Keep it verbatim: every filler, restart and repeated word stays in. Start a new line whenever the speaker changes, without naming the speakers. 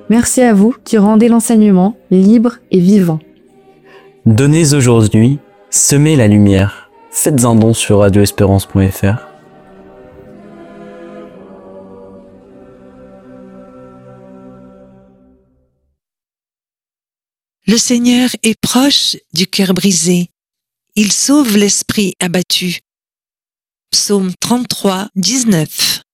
Merci à vous qui rendez l'enseignement libre et vivant.
Donnez aujourd'hui, semez la lumière. Faites un don sur radio espérance point f r.
Le Seigneur est proche du cœur brisé. Il sauve l'esprit abattu. Psaume trente-trois, dix-neuf.